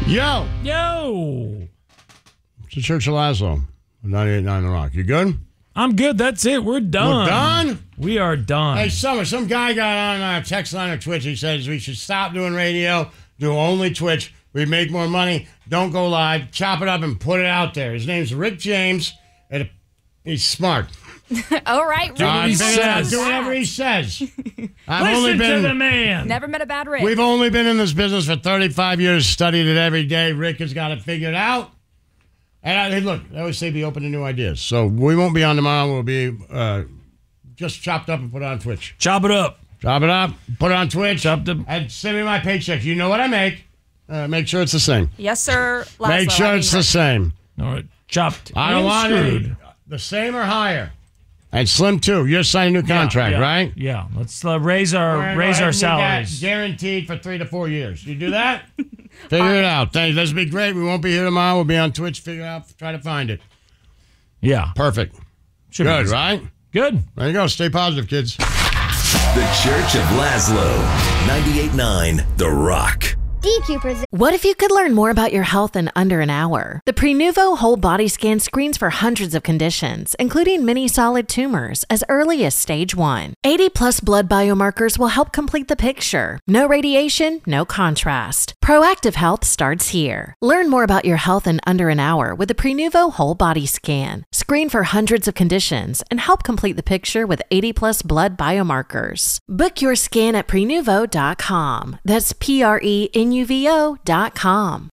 Yo! Yo! It's the Church of Laszlo, 98.9 The Rock. You good? I'm good. That's it. We're done. We're done? We are done. Hey, Summer, some guy got on our text line or Twitch. He says we should stop doing radio, do only Twitch. We make more money. Don't go live. Chop it up and put it out there. His name's Rick James. And he's smart. All right, Do what he says. Do whatever he says. Listen to the man. Never met a bad Rick. We've only been in this business for 35 years, studied it every day. Rick has got it figured out. And look, I always say be open to new ideas. So we won't be on tomorrow. We'll be just chopped up and put it on Twitch. Chop it up. Chop it up, put it on Twitch, Chopped up. and send me my paycheck. You know what I make. Make sure it's the same. Yes, sir. Laszlo, Make sure it's the same. All right. Chopped. I don't and want screwed. it. The same or higher. And Slim, too. You're signing a new contract, yeah, right? Yeah. Let's raise our We're gonna go ahead and do that salaries. guaranteed for 3 to 4 years. You do that? Figure it out. Thanks. This will be great. We won't be here tomorrow. We'll be on Twitch. Figure it out. Try to find it. Yeah. Perfect. Should be Good, easy. right? Good. There you go. Stay positive, kids. The Church of Laszlo. 98.9 The Rock. DQ presents. What if you could learn more about your health in under an hour? The Prenuvo Whole Body Scan screens for hundreds of conditions, including many solid tumors, as early as stage 1. 80-plus blood biomarkers will help complete the picture. No radiation, no contrast. Proactive health starts here. Learn more about your health in under an hour with the Prenuvo Whole Body Scan. Screen for hundreds of conditions and help complete the picture with 80-plus blood biomarkers. Book your scan at Prenuvo.com. That's PRENUVO.com.